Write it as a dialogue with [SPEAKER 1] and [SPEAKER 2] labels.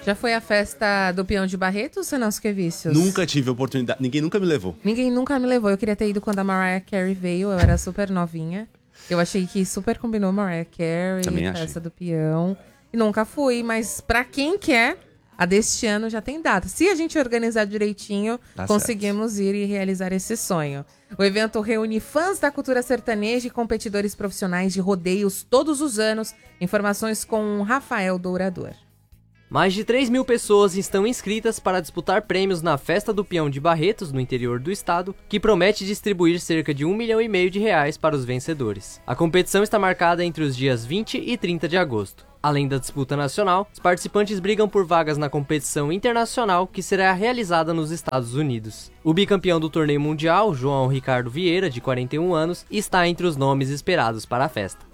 [SPEAKER 1] Já foi a festa do Peão de Barretos, Renan Quevicius?
[SPEAKER 2] Nunca tive oportunidade, ninguém nunca me levou.
[SPEAKER 1] Ninguém nunca me levou. Eu queria ter ido quando a Mariah Carey veio, eu era super novinha. Eu achei que super combinou Mariah Carey,
[SPEAKER 2] Também
[SPEAKER 1] festa
[SPEAKER 2] achei.
[SPEAKER 1] do peão. E nunca fui, mas pra quem quer, a deste ano já tem data. Se a gente organizar direitinho,
[SPEAKER 2] Tá
[SPEAKER 1] conseguimos ir e realizar esse sonho. O evento reúne fãs da cultura sertaneja e competidores profissionais de rodeios todos os anos. Informações com Rafael Dourador.
[SPEAKER 3] Mais de 3 mil pessoas estão inscritas para disputar prêmios na Festa do Peão de Barretos, no interior do estado, que promete distribuir cerca de R$1,5 milhão para os vencedores. A competição está marcada entre os dias 20 e 30 de agosto. Além da disputa nacional, os participantes brigam por vagas na competição internacional, que será realizada nos Estados Unidos. O bicampeão do torneio mundial, João Ricardo Vieira, de 41 anos, está entre os nomes esperados para a festa.